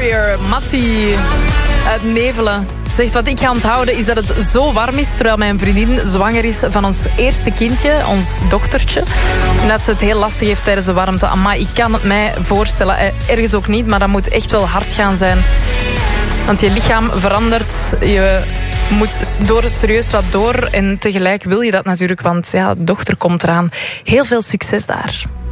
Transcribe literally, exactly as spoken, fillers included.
Warrior, Mattie uit Nevelen. Zegt, wat ik ga onthouden is dat het zo warm is, terwijl mijn vriendin zwanger is van ons eerste kindje, ons dochtertje. En dat ze het heel lastig heeft tijdens de warmte. Amai, ik kan het mij voorstellen. Ergens ook niet, maar dat moet echt wel hard gaan zijn. Want je lichaam verandert, je moet door serieus wat door. En tegelijk wil je dat natuurlijk, want ja, de dochter komt eraan. Heel veel succes daar.